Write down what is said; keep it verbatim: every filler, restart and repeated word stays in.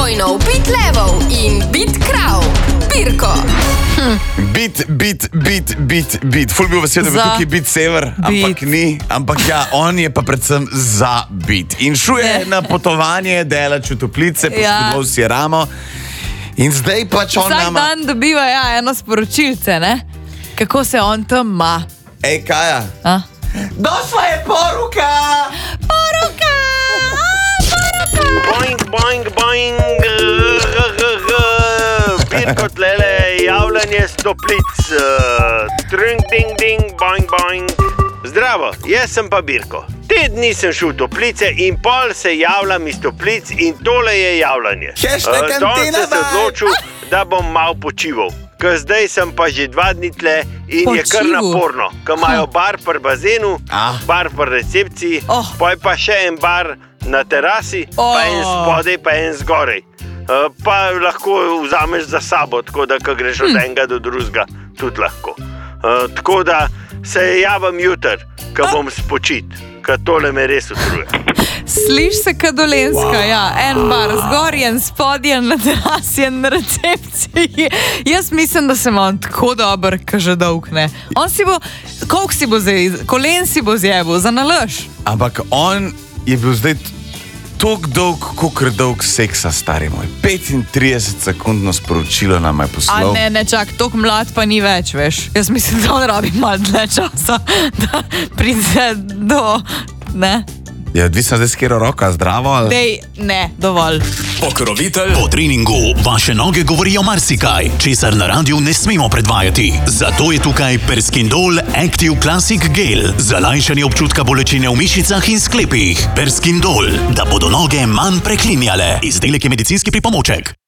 Dvojno bit levov in bit krav. Pirko. Hm. Bit, bit, bit, bit, bit. Ful bi vesel, da bi tukaj bit sever, ampak bit. Ni. Ampak ja, on je pa predvsem za bit. In šuje na potovanje, delač v toplice, poškodoval ja. si ramo. In zdaj pač on Vsak nama... Vsak dan dobiva ja, eno sporočilce, ne? Kako se on tam ma. Ej, Kaja. A? Došla je poruka! Poruka! Poruka! Boing, boing, boing. Pirko tlele, javljanje stoplic. Tring, ding, ding, boing, boing. Zdravo, jaz sem pa Birko. Te dni sem šel v toplice in pol se javljam iz toplic in tole je javljanje. Hashtag uh, Danes sem se odločil, da bom malo počival. Ker zdaj sem pa že dva dni tle in Počivu. je kar naporno. Ker imajo bar pri bazenu, ah. bar pri recepciji, oh. pa je pa še en bar na terasi, oh. pa en spodaj, pa en zgorej. Uh, pa lahko vzameš za sabo, tako da ko greš od enega do drugega, tudi lahko. Uh, tako da se javim jutr, ko bom spočit, ker tole me res utruje. Sliš se kot Dolenska, wow. ja, en bar zgoraj, en spodaj, na terasi, en na recepciji. Jaz mislim, da sem on tako dober, ko že dolg ne. On si bo, koliko si bo zdaj, kolen si bo zjebil, za nalaž. Ampak on je bil zdaj toliko dolg, kolikor dolg seksa, stari moj. petintrideset sekundno sporočilo nam je poslal. A ne, ne, čak, toliko mlad pa ni več, veš. Jaz mislim, da on rabi malo dlje časa, da pride do, ne. Je odvisno zdaj, s katero roka, zdravo ali... Dej, ne, dovolj. Pokrovitelj. Po treningu vaše noge govorijo marsikaj, česar na radiju ne smemo predvajati. Zato je tukaj Perskindol Active Classic Gel za lajšanje občutka bolečine v mišicah in sklepih. Perskindol, da bodo noge manj preklinjale. Izdelek je medicinski pripomoček.